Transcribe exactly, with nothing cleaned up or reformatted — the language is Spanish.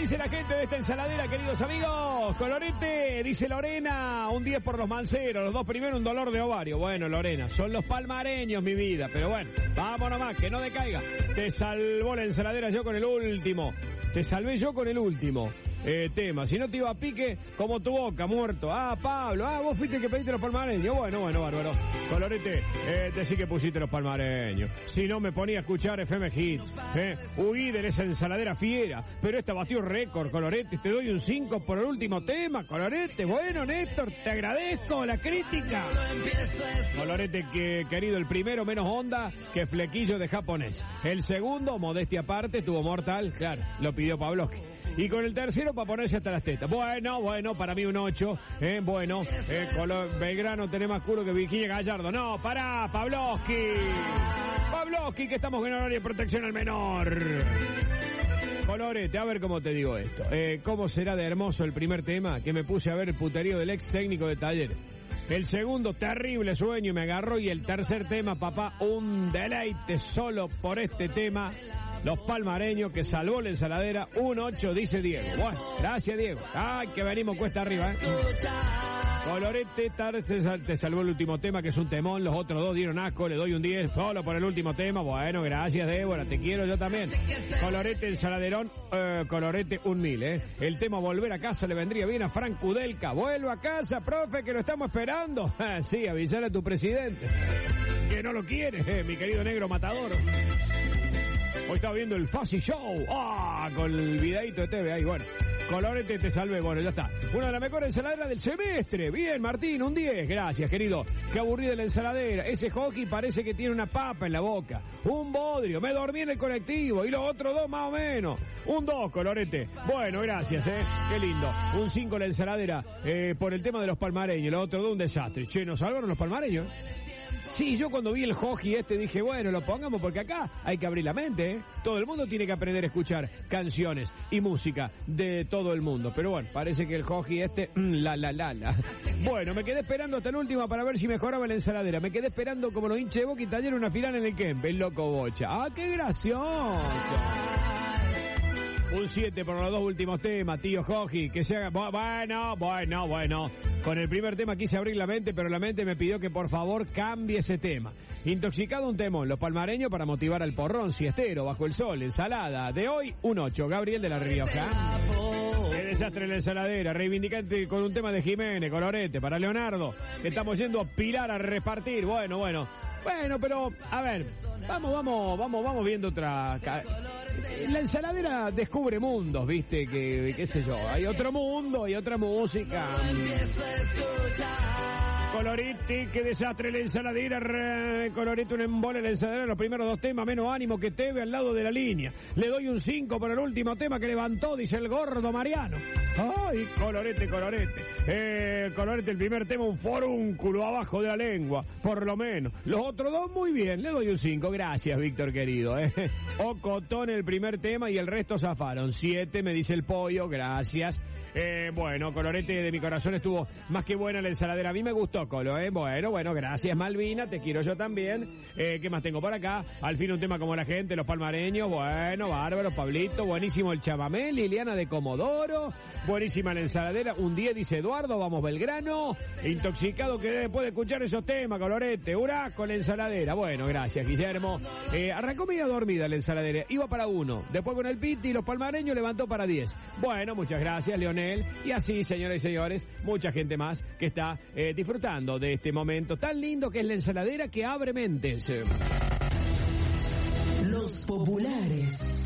dice la gente de esta ensaladera, queridos amigos? Colorete, dice Lorena, un diez por los manceros, los dos primeros un dolor de ovario. Bueno, Lorena, son los palmareños, mi vida, pero bueno, vamos nomás, que no decaiga. Te salvó la ensaladera yo con el último, te salvé yo con el último. Eh, tema, si no te iba a pique, como tu boca, muerto. Ah, Pablo, ah, vos fuiste que pediste los palmareños. Bueno, bueno, bárbaro. Colorete, eh, te sí que pusiste los palmareños. Si no me ponía a escuchar F M Hits, eh, huí de esa ensaladera fiera. Pero esta batió récord, Colorete. Te doy un cinco por el último tema, Colorete. Bueno, Néstor, te agradezco la crítica. Colorete, que querido, el primero menos onda que flequillo de japonés. El segundo, modestia aparte, tuvo mortal, claro, lo pidió Pavlovsky. Y con el tercero para ponerse hasta las tetas. Bueno, bueno, para mí un ocho. Eh, bueno, eh, color, Belgrano tenés más culo que Virginia Gallardo. No, pará, Pavlovsky. Pavlovsky, que estamos en horario de protección al menor. Colorete, a ver cómo te digo esto. Eh, ¿Cómo será de hermoso el primer tema? Que me puse a ver el puterío del ex técnico de Talleres. El segundo, terrible sueño, me agarró. Y el tercer tema, papá, un deleite solo por este tema. Los palmareños, que salvó la ensaladera, un ocho, dice Diego. Bueno, gracias, Diego. Ay, que venimos cuesta arriba, ¿eh? Colorete, te salvó el último tema, que es un temón. Los otros dos dieron asco, le doy un diez solo por el último tema. Bueno, gracias, Débora, te quiero yo también. Colorete, ensaladerón, eh, Colorete, un mil, ¿eh? El tema volver a casa le vendría bien a Frank Kudelka. Vuelva a casa, profe, que lo estamos esperando. Sí, avisar a tu presidente, que no lo quiere, eh, mi querido negro matador. Hoy estaba viendo el Fuzzy Show. Ah, con el videito de T V ahí, bueno. Colorete, te salve, bueno, ya está. Una de las mejores ensaladeras del semestre. Bien, Martín, un diez. Gracias, querido. Qué aburrida la ensaladera. Ese hockey parece que tiene una papa en la boca. Un bodrio. Me dormí en el colectivo. Y los otros dos más o menos. Un dos, Colorete. Bueno, gracias, eh. Qué lindo. Un cinco la ensaladera. Eh, por el tema de los palmareños. Los otros dos un desastre. Che, ¿nos salvaron los palmareños? Sí, yo cuando vi el hockey este dije, bueno, lo pongamos porque acá hay que abrir la mente, ¿eh? Todo el mundo tiene que aprender a escuchar canciones y música de todo el mundo. Pero bueno, parece que el hockey este, mmm, la, la, la, la. Bueno, me quedé esperando hasta el último para ver si mejoraba la ensaladera. Me quedé esperando como los hinchas de Boca y Talleres una final en el Kempe, el loco Bocha. ¡Ah, qué gracioso! Un siete por los dos últimos temas, tío Joji, que se haga... Bueno, bueno, bueno. Con el primer tema quise abrir la mente, pero la mente me pidió que por favor cambie ese tema. Intoxicado, un temón, los palmareños para motivar al porrón, siestero, bajo el sol, ensalada. De hoy, un ocho, Gabriel de la Rioja. Qué desastre en la ensaladera, reivindicante con un tema de Jiménez, Colorete, para Leonardo, que estamos yendo a pilar a repartir. Bueno, bueno. Bueno, pero, a ver, vamos, vamos, vamos, vamos viendo otra... La ensaladera descubre mundos, viste, que, qué sé yo, hay otro mundo, hay otra música. Colorete, qué desastre la ensaladera. Colorete, un embole la ensaladera. Los primeros dos temas, menos ánimo que T V al lado de la línea. Le doy un cinco por el último tema que levantó, dice el gordo Mariano. Ay, Colorete, Colorete. Eh, Colorete, el primer tema, un forúnculo abajo de la lengua, por lo menos. Los otros dos, muy bien, le doy un cinco. Gracias, Víctor querido. Eh. Ocotón, el primer tema, y el resto zafaron. siete, me dice el pollo, gracias. Eh, bueno, Colorete, de mi corazón estuvo más que buena la ensaladera. A mí me gustó, Colo, eh. Bueno, bueno, gracias, Malvina, te quiero yo también. Eh, ¿qué más tengo por acá? Al fin un tema como la gente, los palmareños. Bueno, bárbaro, Pablito, buenísimo el chamamé, Liliana de Comodoro. Buenísima la ensaladera, un diez, dice Eduardo, vamos Belgrano. Intoxicado que después de escuchar esos temas, Colorete, hurá con la ensaladera. Bueno, gracias, Guillermo. Eh, arrancó medio dormida la ensaladera, iba para uno. Después con el Piti y los palmareños levantó para diez. Bueno, muchas gracias, Leonel. Y así, señoras y señores, mucha gente más que está eh, disfrutando de este momento tan lindo que es la ensaladera que abre mentes. Los populares.